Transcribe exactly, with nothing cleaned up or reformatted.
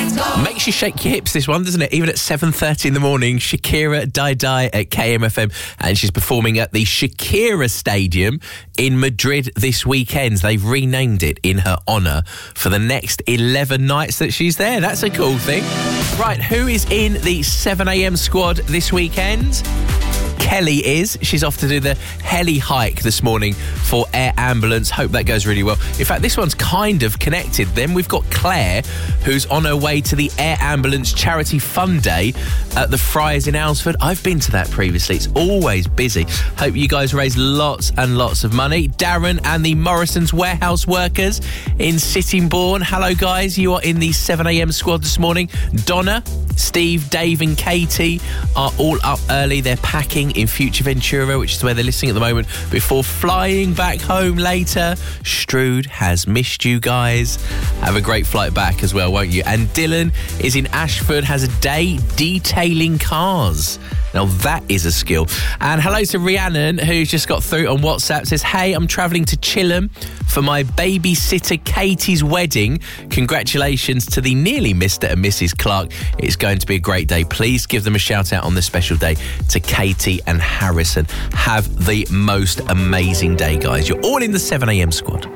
Let's go. Makes you shake your hips, this one, doesn't it? Even at seven thirty in the morning, Shakira Die Die at K M F M, and she's performing at the Shakira Stadium in Madrid this weekend. They've renamed it in her honour for the next eleven nights that she's there. That's a cool thing. Right, who is in the seven a.m. squad this weekend? Kelly is. She's off to do the heli hike this morning for Air Ambulance. Hope that goes really well. In fact, this one's kind of connected. Then we've got Claire, who's on her way to the Air Ambulance Charity Fun Day at the Friars in Aylesford. I've been to that previously. It's always busy. Hope you guys raise lots and lots of money. Darren and the Morrison's warehouse workers in Sittingbourne. Hello, guys. You are in the seven a.m. squad this morning. Donna, Steve, Dave and Katie are all up early. They're packing in Fuerteventura, which is where they're listening at the moment, before flying back home later. Strood has missed you guys. Have a great flight back as well, won't you? And Dylan is in Ashford, has a day detailing cars. Now that is a skill. And hello to Rhiannon, who's just got through on WhatsApp. Says, hey, I'm travelling to Chilham for my babysitter Katie's wedding. Congratulations to the nearly Mister and Missus Clark. It's going to be a great day. Please give them a shout out on this special day to Katie and Harrison. Have the most amazing day, guys. You're all in the seven a.m. squad.